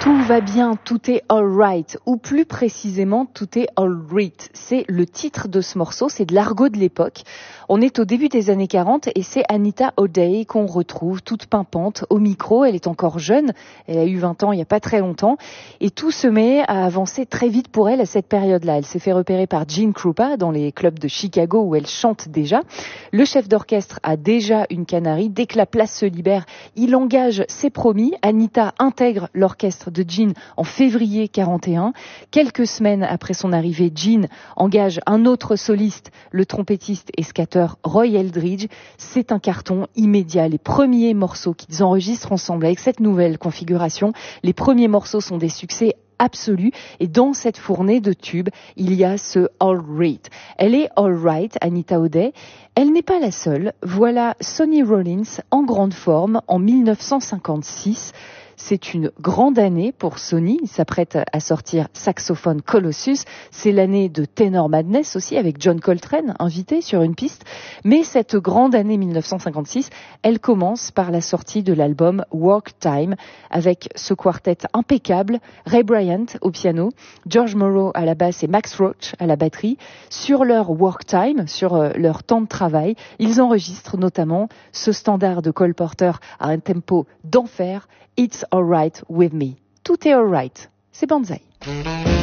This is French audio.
Tout va bien, tout est alright, ou plus précisément, tout est alright. C'est le titre de ce morceau, c'est de l'argot de l'époque. On est au début des années 40 et c'est Anita O'Day qu'on retrouve toute pimpante au micro. Elle est encore jeune, elle a eu 20 ans il n'y a pas très longtemps. Et tout se met à avancer très vite pour elle à cette période-là. Elle s'est fait repérer par Gene Krupa dans les clubs de Chicago où elle chante déjà. Le chef d'orchestre a déjà une canarie. Dès que la place se libère, il engage ses promis. Anita intègre l'orchestre de Gene en février 41. Quelques semaines après son arrivée, Gene engage un autre soliste, le trompettiste et skateur Roy Eldridge. C'est un carton immédiat. Les premiers morceaux qu'ils enregistrent ensemble avec cette nouvelle configuration, les premiers morceaux sont des succès absolu. Et dans cette fournée de tubes, il y a ce All Right. Elle est All Right, Anita O'Day. Elle n'est pas la seule. Voilà Sonny Rollins en grande forme en 1956. C'est une grande année pour Sonny. Il s'apprête à sortir Saxophone Colossus. C'est l'année de Tenor Madness aussi, avec John Coltrane invité sur une piste. Mais cette grande année 1956, elle commence par la sortie de l'album Work Time, avec ce quartet impeccable, Ray Bryant au piano, George Morrow à la basse et Max Roach à la batterie. Sur leur Work Time, sur leur temps de travail, ils enregistrent notamment ce standard de Cole Porter à un tempo d'enfer, It's Alright With Me. Tout est alright. C'est Banzai.